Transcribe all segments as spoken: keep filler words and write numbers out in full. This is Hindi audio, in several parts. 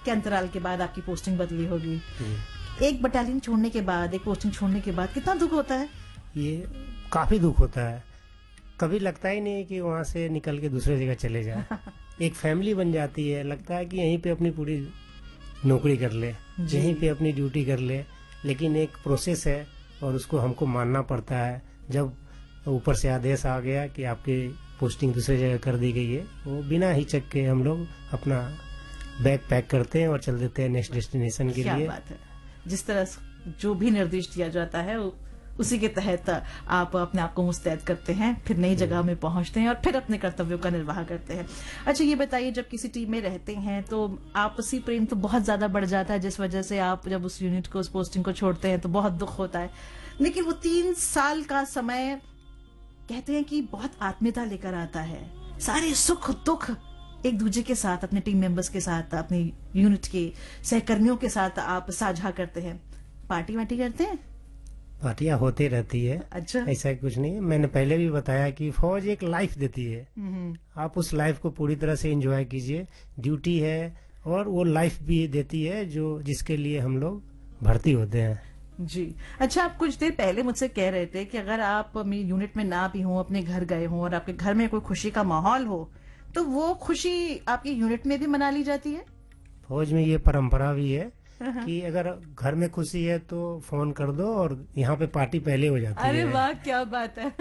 के अंतराल के बाद आपकी पोस्टिंग बदली होगी। एक बटालियन छोड़ने के बाद, एक पोस्टिंग छोड़ने के बाद कितना दुख होता है? ये काफी दुख होता है। कभी लगता ही नहीं कि वहाँ से निकल के दूसरे जगह चले जाए। एक फैमिली बन जाती है, लगता है कि यहीं पे अपनी पूरी नौकरी कर ले, यहीं पे अपनी ड्यूटी कर ले, लेकिन एक प्रोसेस है और उसको हमको मानना पड़ता है। जब ऊपर से आदेश आ गया कि आपकी पोस्टिंग दूसरी जगह कर दी गई है, वो बिना हिचक के हम लोग अपना बैग पैक करते हैं और चल देते हैं नेक्स्ट डेस्टिनेशन के लिए। क्या बात है। जिस तरह जो भी निर्देश दिया जाता है उसी के तहत आप अपने आप को मुस्तैद करते हैं, फिर नई जगह में पहुंचते हैं और फिर अपने कर्तव्यों का निर्वाह करते हैं। अच्छा, ये बताइए, जब किसी टीम में रहते हैं तो आपसी प्रेम तो बहुत ज्यादा बढ़ जाता है, जिस वजह से आप जब उस यूनिट को, उस पोस्टिंग को छोड़ते हैं तो बहुत दुख होता है। लेकिन वो तीन साल का समय कहते हैं कि बहुत आत्मीयता लेकर आता है। सारे सुख दुख एक दूसरे के साथ, अपने टीम मेंबर्स के साथ, अपने यूनिट के सहकर्मियों के साथ आप साझा करते हैं। पार्टी वार्टी करते हैं? पार्टियां होती रहती है। अच्छा। ऐसा कुछ नहीं है। मैंने पहले भी बताया कि फौज एक लाइफ देती है, आप उस लाइफ को पूरी तरह से एंजॉय कीजिए। ड्यूटी है और वो लाइफ भी देती है जो जिसके लिए हम लोग भर्ती होते हैं। जी। अच्छा, आप कुछ देर पहले मुझसे कह रहे थे कि अगर आप यूनिट में ना भी हो, अपने घर गए हो और आपके घर में कोई खुशी का माहौल हो, तो वो खुशी आपकी यूनिट में भी मना ली जाती है? फौज में ये परंपरा भी है कि अगर घर में खुशी है तो फोन कर दो और यहाँ पे पार्टी पहले हो जाती है। अरे वाह, क्या बात है।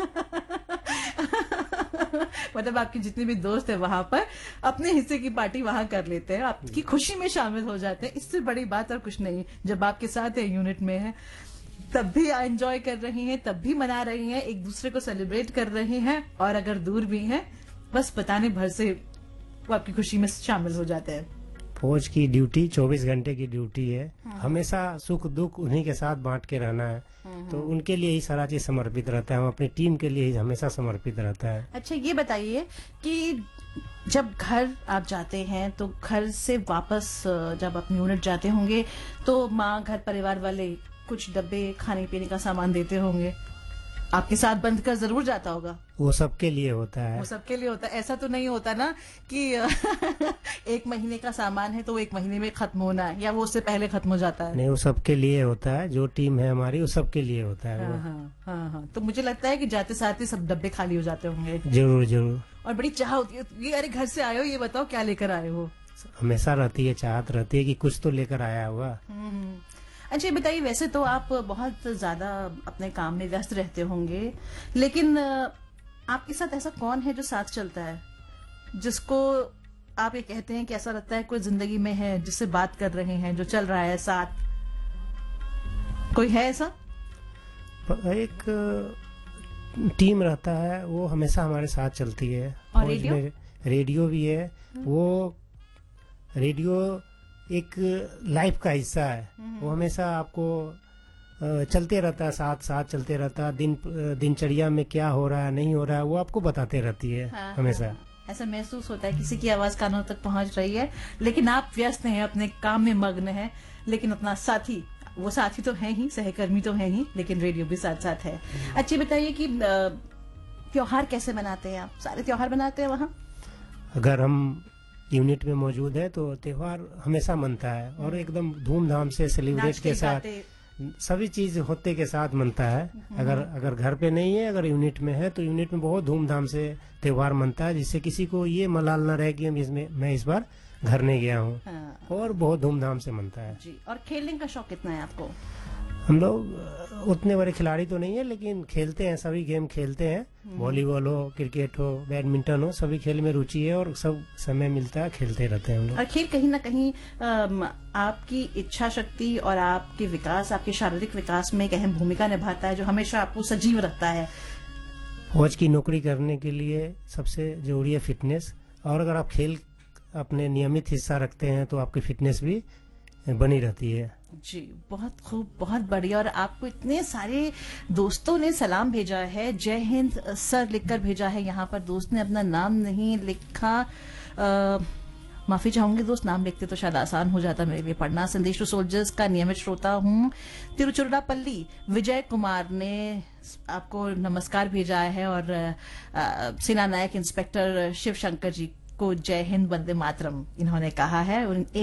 मतलब आपके जितने भी दोस्त हैं वहां पर अपने हिस्से की पार्टी वहां कर लेते हैं, आपकी खुशी में शामिल हो जाते हैं। इससे बड़ी बात और कुछ नहीं। जब आपके साथ है, यूनिट में है, तब भी एंजॉय कर रही हैं, तब भी मना रही हैं, एक दूसरे को सेलिब्रेट कर रही हैं, और अगर दूर भी हैं बस बताने भर से वो आपकी खुशी में शामिल हो जाते हैं। फौज की ड्यूटी चौबीस घंटे की ड्यूटी है। हमेशा सुख दुख उन्हीं के साथ बांट के रहना है, तो उनके लिए ही सारा चीज समर्पित रहता है। हम अपनी टीम के लिए ही हमेशा समर्पित रहता है। अच्छा, ये बताइए कि जब घर आप जाते हैं तो घर से वापस जब अपनी यूनिट जाते होंगे तो माँ, घर परिवार वाले कुछ डब्बे खाने पीने का सामान देते होंगे, आपके साथ बंद कर जरूर जाता होगा। वो सबके लिए होता है। वो सबके लिए होता है। ऐसा तो नहीं होता ना कि एक महीने का सामान है तो वो एक महीने में खत्म होना है, या वो उससे पहले खत्म हो जाता है? नहीं, वो सबके लिए होता है। जो टीम है हमारी वो सबके लिए होता है। हाँ हाँ हाँ हाँ। तो मुझे लगता है कि जाते साथ ही सब डब्बे खाली हो जाते होंगे। जरूर जरूर। और बड़ी चाह होती है, ये अरे घर से आए हो, ये बताओ क्या लेकर आए हो। हमेशा रहती है, चाहत रहती है कि कुछ तो लेकर आया होगा। अच्छा, बताइए, वैसे तो आप बहुत ज्यादा अपने काम में व्यस्त रहते होंगे, लेकिन आपके साथ ऐसा कौन है जो साथ चलता है, जिसको आप ये कहते हैं कि ऐसा लगता है कोई जिंदगी में है, जिससे बात कर रहे हैं, जो चल रहा है साथ? कोई है ऐसा? एक टीम रहता है, वो हमेशा हमारे साथ चलती है। और रेडियो? रेडियो भी है। वो रेडियो एक लाइफ का हिस्सा है। वो हमेशा आपको चलते रहता है, साथ साथ चलते रहता है। दिन दिनचर्या में क्या हो रहा है, नहीं हो रहा है, वो आपको बताते रहती है। हाँ, हमेशा हाँ, ऐसा महसूस होता है किसी की आवाज कानों तक पहुंच रही है, लेकिन आप व्यस्त हैं, अपने काम में मग्न हैं, लेकिन अपना साथी, वो साथी तो है ही, सहकर्मी तो है ही, लेकिन रेडियो भी साथ साथ है। अच्छी बताइए कि त्योहार कैसे मनाते हैं आप? सारे त्योहार मनाते हैं वहाँ? अगर हम यूनिट में मौजूद है तो त्योहार हमेशा मनता है, और एकदम धूमधाम से सेलिब्रेट के साथ सभी चीज होते के साथ मनता है। अगर अगर घर पे नहीं है, अगर यूनिट में है, तो यूनिट में बहुत धूमधाम से त्योहार मनता है, जिससे किसी को ये मलाल न रहे कि इसमें मैं इस बार घर नहीं गया हूँ। हाँ। और बहुत धूमधाम से मनता है जी। और खेलने का शौक कितना है आपको? हम लोग उतने बड़े खिलाड़ी तो नहीं है, लेकिन खेलते हैं, सभी गेम खेलते हैं। वॉलीबॉल हो, क्रिकेट हो, बैडमिंटन हो, सभी खेल में रुचि है और सब समय मिलता है, खेलते रहते हैं हम लोग। और खेल कहीं ना कहीं आपकी इच्छा शक्ति और आपके विकास, आपके शारीरिक विकास में एक अहम भूमिका निभाता है, जो हमेशा आपको सजीव रखता है। फौज की नौकरी करने के लिए सबसे जरूरी है फिटनेस, और अगर आप खेल अपने नियमित हिस्सा रखते हैं तो आपकी फिटनेस भी बनी रहती है। जी, बहुत खूब, बहुत बढ़िया। और आपको इतने सारे दोस्तों ने सलाम भेजा है, जय हिंद सर लिखकर भेजा है। यहाँ पर दोस्त ने अपना नाम नहीं लिखा, आ, माफी चाहूंगी दोस्त, नाम लिखते तो शायद आसान हो जाता मेरे लिए पढ़ना। संदेश टू सोल्जर्स का नियमित श्रोता हूँ। तिरुचिरापल्ली विजय कुमार ने आपको नमस्कार भेजा है, और सेना नायक इंस्पेक्टर शिव शंकर जी को जय हिंद वंदे मातरम इन्होंने कहा है।